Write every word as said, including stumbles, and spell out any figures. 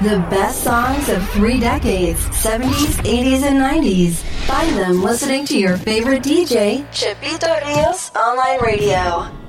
The best songs of three decades, seventies, eighties, and nineties. Find them listening to your favorite D J, Chipito Rios Online Radio.